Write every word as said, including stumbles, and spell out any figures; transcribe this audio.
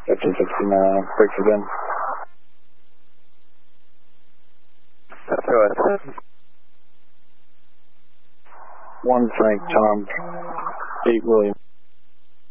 fifteen sixty-nine, break for them. That's right. One Frank Tom, eight William.